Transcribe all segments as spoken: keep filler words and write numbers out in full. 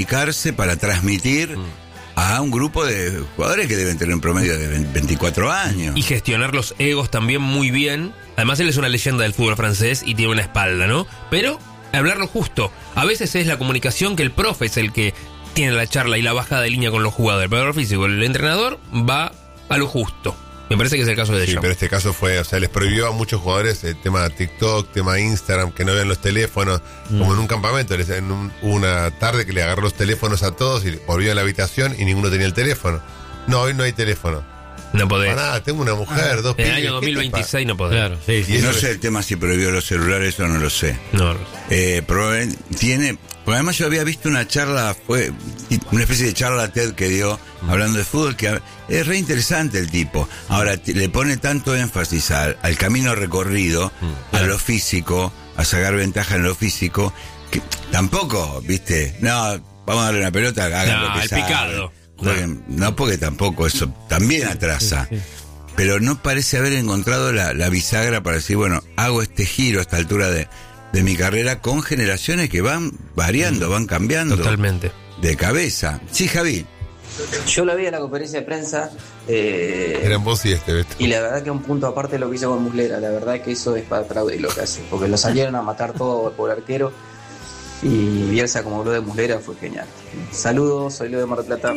dedicarse para transmitir mm. a un grupo de jugadores que deben tener un promedio de veinticuatro años. Y gestionar los egos también muy bien. Además, él es una leyenda del fútbol francés y tiene una espalda, ¿no? Pero hablarlo justo. A veces es la comunicación que el profe es el que tiene la charla y la bajada de línea con los jugadores. El preparador físico, el entrenador, va a lo justo. Me parece que es el caso de Sí, Deschamps. pero este caso fue, o sea, les prohibió a muchos jugadores el tema TikTok, tema Instagram, que no vean los teléfonos, mm. como en un campamento, les, en un, una tarde que le agarró los teléfonos a todos y volvió a la habitación y ninguno tenía el teléfono. No, hoy no hay teléfono. No podés. Para nada, tengo una mujer, ah, dos En pibes. el año dos mil veintiséis no podés. Claro, sí, sí, no sé el tema si prohibió los celulares, eso no lo sé. No. Eh, probablemente tiene... Porque además yo había visto una charla, fue una especie de charla TED que dio mm. hablando de fútbol, que es re interesante el tipo. Ahora, t- le pone tanto énfasis al, al camino recorrido, mm. a lo físico, a sacar ventaja en lo físico, que tampoco, viste, no, vamos a darle una pelota, hagan no, lo que el saben. picado. Porque, no. no, porque tampoco eso también atrasa. Sí, sí. Pero no parece haber encontrado la, la bisagra para decir, bueno, hago este giro a esta altura de... de mi carrera con generaciones que van variando, van cambiando. Totalmente. De cabeza. Sí, Javi. Yo lo vi en la conferencia de prensa. Eh, Eran vos y este, Beto. Y la verdad que un punto aparte lo que hizo con Muslera. La verdad que eso es para aplaudir lo que hace. Porque lo salieron a matar todo por arquero. Y Bielsa, como habló de Muslera, fue genial. Saludos, soy Leo de Mar del Plata.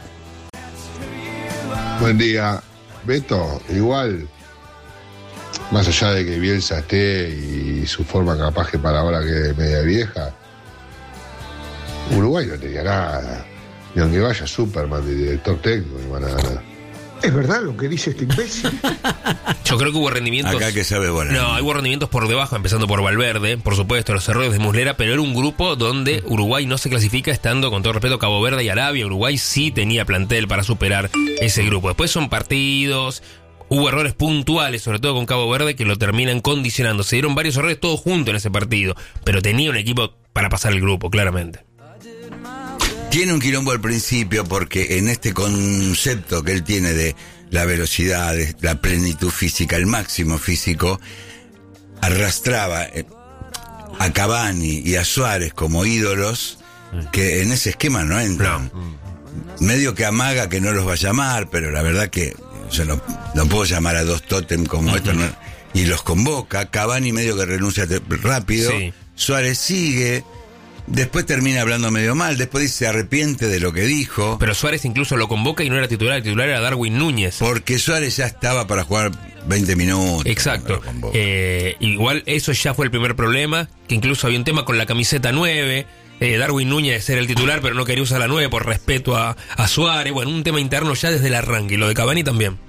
Buen día. Beto, igual... Más allá de que Bielsa esté y su forma capaz que para ahora que es media vieja, Uruguay no tenía nada. Y aunque vaya Superman de director técnico, no van a ganar. ¿Es verdad lo que dice este imbécil? Yo creo que hubo rendimientos... Acá que sabe volar. No, hubo rendimientos por debajo, empezando por Valverde, por supuesto, los errores de Muslera, pero era un grupo donde Uruguay no se clasifica estando, con todo respeto, Cabo Verde y Arabia. Uruguay sí tenía plantel para superar ese grupo. Después son partidos... Hubo errores puntuales, sobre todo con Cabo Verde, que lo terminan condicionando. Se dieron varios errores todos juntos en ese partido, pero tenía un equipo para pasar el grupo, claramente. Tiene un quilombo al principio porque en este concepto que él tiene de la velocidad, de la plenitud física, el máximo físico, arrastraba a Cavani y a Suárez como ídolos que en ese esquema no entran. No. Medio que amaga que no los va a llamar, pero la verdad que yo no, no puedo llamar a dos tótem como uh-huh. estos, no, y los convoca. Cavani medio que renuncia rápido, sí. Suárez sigue, después termina hablando medio mal, después dice, se arrepiente de lo que dijo. Pero Suárez incluso lo convoca y no era titular, el titular era Darwin Núñez. Porque Suárez ya estaba para jugar veinte minutos. Exacto. Eh, igual eso ya fue el primer problema, que incluso había un tema con la camiseta nueve. Eh, Darwin Núñez era el titular, pero no quería usar la nueve por respeto a, a Suárez. Bueno, un tema interno ya desde el arranque. Y lo de Cavani también.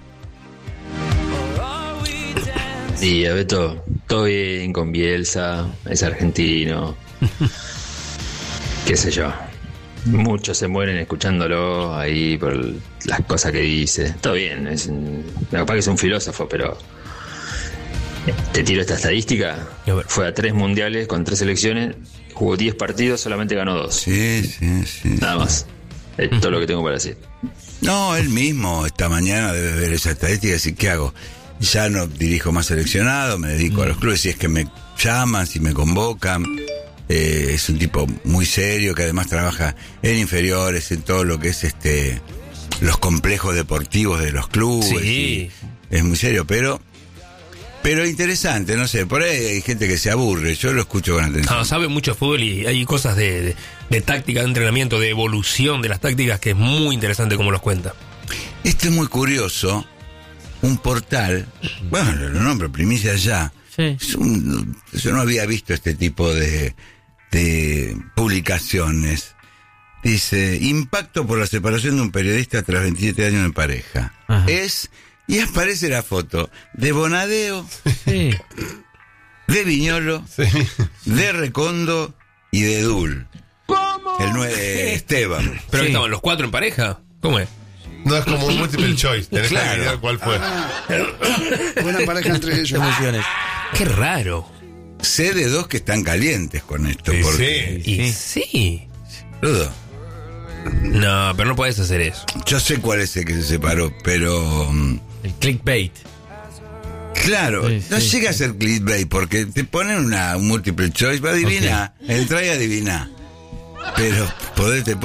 Sí, a Beto, todo bien con Bielsa, es argentino. Qué sé yo. Muchos se mueren escuchándolo ahí por las cosas que dice. Todo bien, es un, capaz que es un filósofo, pero... Te tiro esta estadística. Fue a tres mundiales con tres selecciones. Jugó diez partidos, solamente ganó dos. Sí, sí, sí. Nada más. Es todo lo que tengo para decir. No, él mismo esta mañana debe ver esa estadística y decir, ¿qué hago? Ya no dirijo más seleccionado, me dedico mm. a los clubes. Si es que me llaman, si me convocan. Eh, es un tipo muy serio que además trabaja en inferiores, en todo lo que es este los complejos deportivos de los clubes. Sí. Es muy serio, pero... Pero interesante, no sé, por ahí hay gente que se aburre, yo lo escucho con atención. No, sabe mucho de fútbol y hay cosas de, de, de táctica, de entrenamiento, de evolución de las tácticas que es muy interesante como los cuenta. Esto es muy curioso, un portal, bueno, lo nombro, Primicia Ya, sí. Es un, yo no había visto este tipo de, de publicaciones. Dice, impacto por la separación de un periodista tras veintisiete años de pareja. Ajá. Es... Y aparece la foto de Bonadeo, sí. de Viñolo, sí. de Recondo y de Dul. ¿Cómo? El nueve Esteban. ¿Pero sí. estaban los cuatro en pareja? ¿Cómo es? No es como un multiple choice, tenés claro. que adivinar cuál fue. Ah, buena pareja entre ellos. Emociones. Qué raro. Sé de dos que están calientes con esto. Sí, porque... sí. Y sí. Rudo. No, pero no podés hacer eso. Yo sé cuál es el que se separó, pero... El clickbait. Claro, sí, no sí, llega sí. a ser clickbait porque te ponen una un multiple choice, va a adivinar, okay. Entra y adivina. Pero poder, te